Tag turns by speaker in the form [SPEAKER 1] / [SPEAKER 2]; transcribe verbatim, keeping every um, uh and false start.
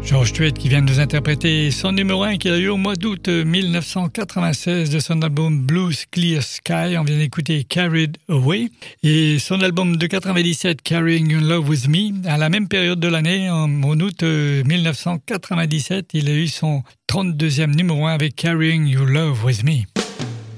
[SPEAKER 1] George Strait qui vient de nous interpréter son numéro un qu'il a eu au mois d'août mille neuf cent quatre-vingt-seize de son album Blues Clear Sky. On vient d'écouter Carried Away et son album de quatre-vingt-dix-sept Carrying Your Love With Me. À la même période de l'année, en, en août mille neuf cent quatre-vingt-dix-sept, il a eu son trente-deuxième numéro un avec Carrying Your Love With Me.